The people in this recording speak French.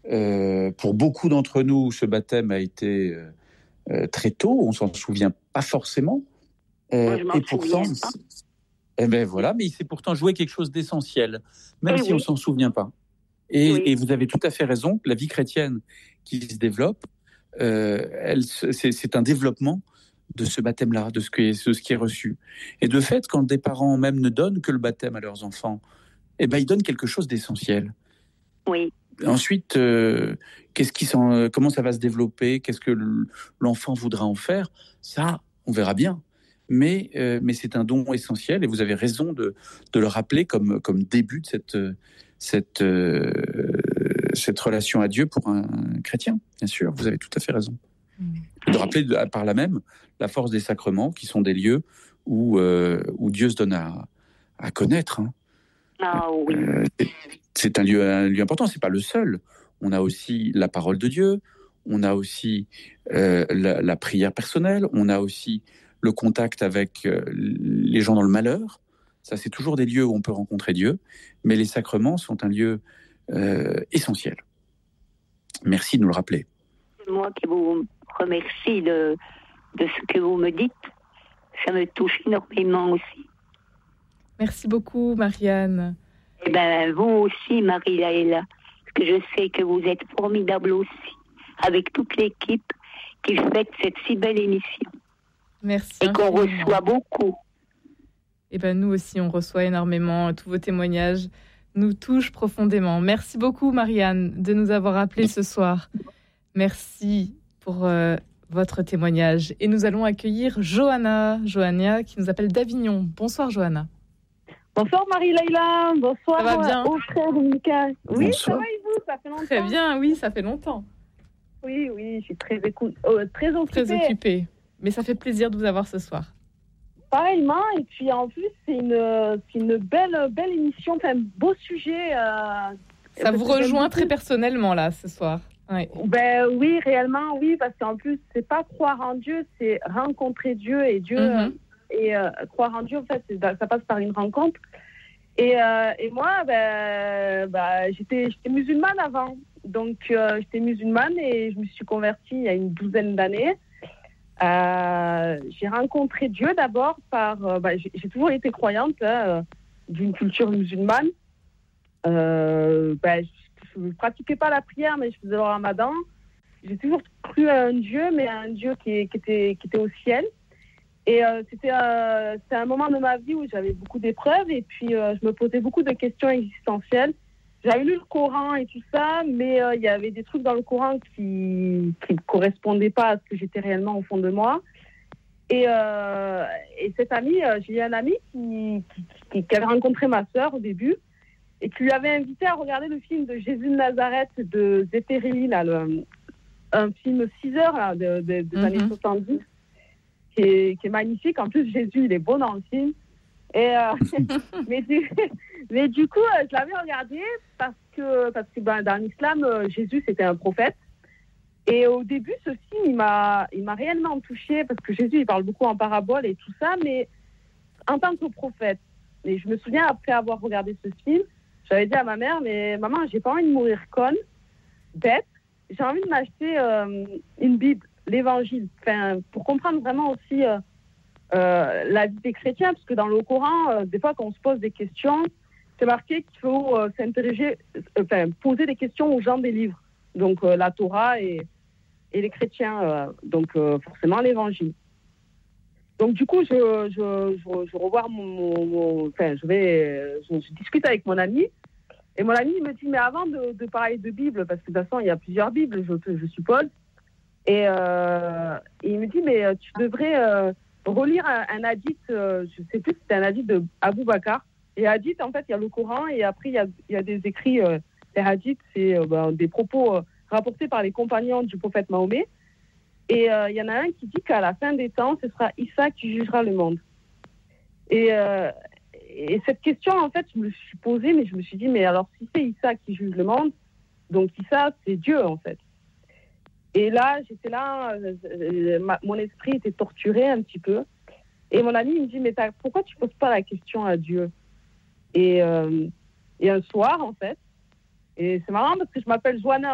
Pour beaucoup d'entre nous, ce baptême a été très tôt, on s'en souvient pas forcément. Moi, je m'en Et pourtant, souviens pas. voilà, mais il s'est pourtant joué quelque chose d'essentiel, même si on Oui, s'en souvient pas. oui, Et vous avez tout à fait raison, la vie chrétienne qui se développe, c'est un développement de ce baptême-là, de ce qui est reçu. Et de fait, quand des parents même ne donnent que le baptême à leurs enfants, eh ben, ils donnent quelque chose d'essentiel. oui. Ensuite, comment ça va se développer? Qu'est-ce que l'enfant voudra en faire? Ça, on verra bien. Mais c'est un don essentiel et vous avez raison de le rappeler comme début de cette relation à Dieu pour un chrétien. Bien sûr, vous avez tout à fait raison. Et de rappeler par là même la force des sacrements qui sont des lieux où Dieu se donne à connaître. Hein. Ah oui. C'est un lieu important, c'est pas le seul. On a aussi la parole de Dieu, on a aussi la prière personnelle, on a aussi le contact avec les gens dans le malheur. Ça, c'est toujours des lieux où on peut rencontrer Dieu, mais les sacrements sont un lieu essentiel. Merci de nous le rappeler. C'est moi qui vous remercie de ce que vous me dites. Ça me touche énormément aussi. Merci beaucoup, Marianne. Et ben vous aussi, Marie-Laëla, parce que je sais que vous êtes formidable aussi, avec toute l'équipe qui fait cette si belle émission. Merci. Et qu'on infiniment. reçoit beaucoup. Et ben nous aussi, on reçoit énormément. Tous vos témoignages nous touchent profondément. Merci beaucoup, Marianne, de nous avoir appelés ce soir. Merci pour votre témoignage. Et nous allons accueillir Johanna qui nous appelle d'Avignon. Bonsoir, Johanna. Bonsoir Marie-Laëla, bonsoir Ça va bien aux frères Dominicains. Oui, Bonsoir. ça va et vous? Ça fait longtemps. Très bien, oui, ça fait longtemps. Oui, je suis très occupée. Très occupée. Mais ça fait plaisir de vous avoir ce soir. Pareillement, et puis en plus, c'est une belle émission, enfin, beau sujet. Ça vous rejoint très personnellement, là, ce soir. Ouais. Ben oui, réellement, oui, parce qu'en plus, c'est pas croire en Dieu, c'est rencontrer Dieu et Dieu. Et croire en Dieu, en fait, ça passe par une rencontre. Et moi, j'étais musulmane avant. Donc, j'étais musulmane et je me suis convertie il y a une douzaine d'années. J'ai rencontré Dieu d'abord j'ai toujours été croyante d'une culture musulmane. Je ne pratiquais pas la prière, mais je faisais le ramadan. J'ai toujours cru à un Dieu, mais à un Dieu qui était au ciel. Et c'était un moment de ma vie où j'avais beaucoup d'épreuves et puis je me posais beaucoup de questions existentielles. J'avais lu le Coran et tout ça, mais il y avait des trucs dans le Coran qui ne correspondaient pas à ce que j'étais réellement au fond de moi. Et cette amie, j'ai eu un ami qui avait rencontré ma sœur au début et qui lui avait invité à regarder le film de Jésus de Nazareth de Zeffirelli, un film 6 heures là, des années 70. Qui est magnifique. En plus, Jésus, il est beau dans le film. Et, mais du coup, je l'avais regardé parce que dans l'islam, Jésus, c'était un prophète. Et au début, ce film, il m'a réellement touchée parce que Jésus, il parle beaucoup en parabole et tout ça, mais en tant que prophète. Et je me souviens, après avoir regardé ce film, j'avais dit à ma mère, mais maman, j'ai pas envie de mourir conne, bête. J'ai envie de m'acheter une Bible, l'Évangile, pour comprendre vraiment aussi la vie des chrétiens, parce que dans le Coran, des fois, quand on se pose des questions, c'est marqué qu'il faut poser des questions aux gens des livres, donc la Torah et les chrétiens, donc forcément l'Évangile. Donc du coup, je revois je discute avec mon ami. Et mon ami me dit, mais avant de parler de Bible, parce que de toute façon, il y a plusieurs Bibles, je suppose, et il me dit, mais tu devrais relire un hadith, je ne sais plus si c'était un hadith de Abou Bakar. Et hadith, en fait, il y a le Coran, et après, il y a des écrits, les hadiths, c'est des propos rapportés par les compagnons du prophète Mahomet. Et il y en a un qui dit qu'à la fin des temps, ce sera Issa qui jugera le monde. Et cette question, en fait, je me suis posée, mais je me suis dit, mais alors si c'est Issa qui juge le monde, donc Issa, c'est Dieu, en fait. Et là, j'étais là, mon esprit était torturé un petit peu. Et mon ami, il me dit, mais pourquoi tu ne poses pas la question à Dieu? Et un soir, en fait, et c'est marrant parce que je m'appelle Johanna,